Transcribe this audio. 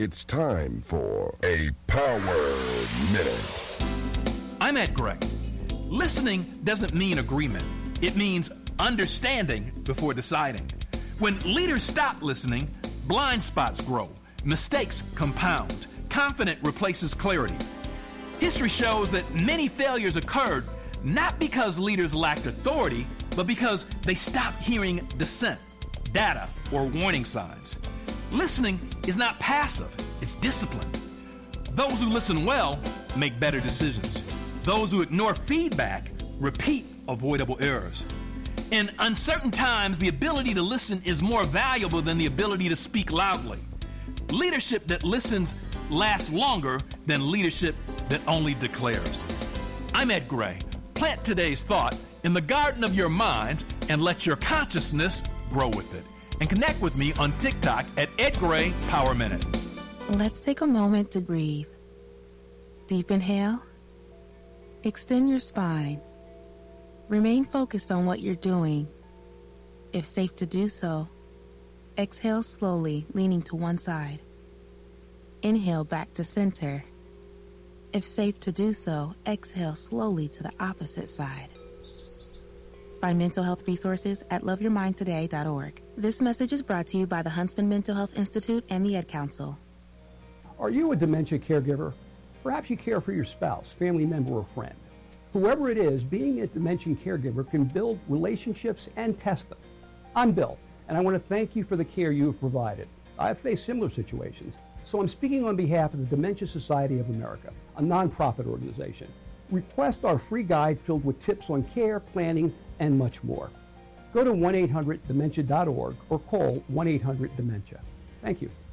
It's time for a Power Minute. I'm Ed Gray. Listening doesn't mean agreement. It means understanding before deciding. When leaders stop listening, blind spots grow, mistakes compound, confidence replaces clarity. History shows that many failures occurred not because leaders lacked authority, but because they stopped hearing dissent, data, or warning signs. Listening is not passive, it's discipline. Those who listen well make better decisions. Those who ignore feedback repeat avoidable errors. In uncertain times, the ability to listen is more valuable than the ability to speak loudly. Leadership that listens lasts longer than leadership that only declares. I'm Ed Gray. Plant today's thought in the garden of your mind and let your consciousness grow with it. And connect with me on TikTok at Ed Gray Power Minute. Let's take a moment to breathe. Deep inhale. Extend your spine. Remain focused on what you're doing. If safe to do so, exhale slowly, leaning to one side. Inhale back to center. If safe to do so, exhale slowly to the opposite side. Find mental health resources at loveyourmindtoday.org. This message is brought to you by the Huntsman Mental Health Institute and the Ed Council. Are you a dementia caregiver? Perhaps you care for your spouse, family member, or friend. Whoever it is, being a dementia caregiver can build relationships and test them. I'm Bill, and I want to thank you for the care you have provided. I've faced similar situations, so I'm speaking on behalf of the Dementia Society of America, a nonprofit organization. Request our free guide filled with tips on care, planning, and much more. Go to 1-800-DEMENTIA.org or call 1-800-DEMENTIA. Thank you.